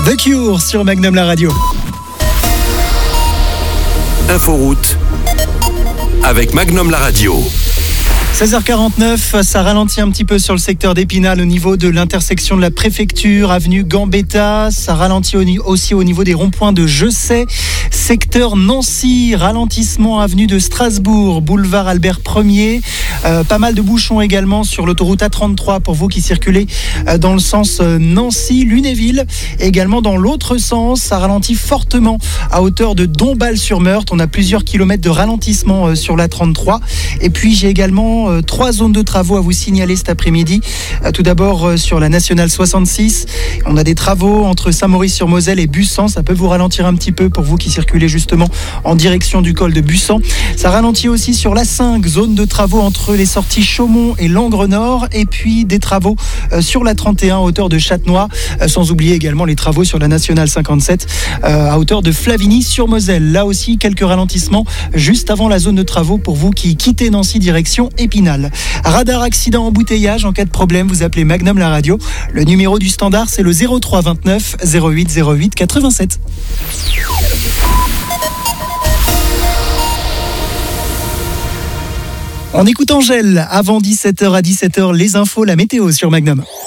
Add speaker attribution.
Speaker 1: The Cure sur Magnum la radio.
Speaker 2: Inforoute avec Magnum la radio.
Speaker 1: 16h49, ça ralentit un petit peu sur le secteur d'Épinal au niveau de l'intersection de la préfecture, avenue Gambetta. Ça ralentit aussi au niveau des ronds-points de Jessay. Secteur Nancy, ralentissement avenue de Strasbourg, boulevard Albert Ier. Pas mal de bouchons également sur l'autoroute A33 pour vous qui circulez dans le sens Nancy-Lunéville. Également dans l'autre sens, ça ralentit fortement à hauteur de Dombasle-sur-Meurthe. On a plusieurs kilomètres de ralentissement sur l'A33. Et puis j'ai également 3 zones de travaux à vous signaler cet après-midi. Tout d'abord sur la nationale 66, on a des travaux entre Saint-Maurice-sur-Moselle et Bussan. Ça peut vous ralentir un petit peu pour vous qui circulez justement en direction du col de Bussan. Ça ralentit aussi sur la 5, zone de travaux entre les sorties Chaumont et Langres Nord, et puis des travaux sur la 31 à hauteur de Châtenois, sans oublier également les travaux sur la nationale 57 à hauteur de Flavigny-sur-Moselle. Là aussi quelques ralentissements juste avant la zone de travaux pour vous qui quittez Nancy direction Épinal. Radar accident embouteillage, en cas de problème vous appelez Magnum la radio. Le numéro du standard c'est le 03 29 08 08 87. On écoute Angèle avant 17h à 17h, les infos, la météo sur Magnum.